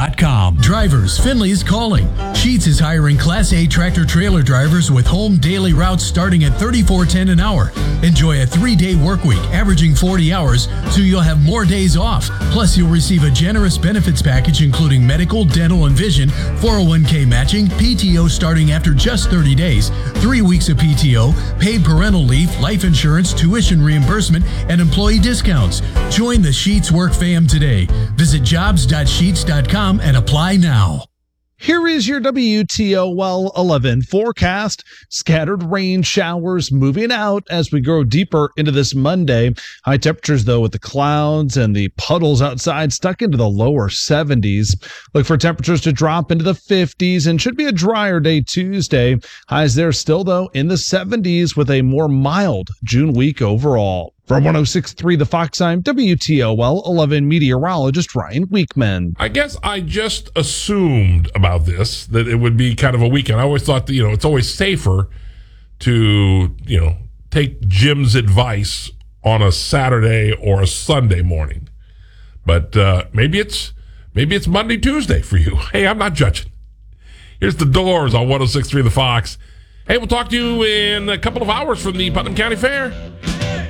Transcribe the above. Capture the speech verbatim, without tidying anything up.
dot com. Drivers, Finley's calling. Sheets is hiring Class A tractor trailer drivers with home daily routes starting at thirty-four ten an hour. Enjoy a three-day work week, averaging forty hours, so you'll have more days off. Plus, you'll receive a generous benefits package including medical, dental, and vision, four oh one k matching, P T O starting after just thirty days, three weeks of P T O, paid parental leave, life insurance, tuition reimbursement, and employee discounts. Join the Sheets Work fam today. Visit jobs dot sheets dot com and apply now. Here is your W T O L eleven forecast. Scattered rain showers moving out as we go deeper into this Monday. High temperatures, though, with the clouds and the puddles outside stuck into the lower seventies. Look for temperatures to drop into the fifties and should be a drier day Tuesday. Highs there still, though, in the seventies with a more mild June week overall. From one oh six point three The Fox, I'm W T O L eleven meteorologist Ryan Weekman. I guess I just assumed about this that it would be kind of a weekend. I always thought that, you know, it's always safer to, you know, take Jim's advice on a Saturday or a Sunday morning. But uh, maybe it's maybe it's Monday, Tuesday for you. Hey, I'm not judging. Here's the Doors on one oh six point three The Fox. Hey, we'll talk to you in a couple of hours from the Putnam County Fair.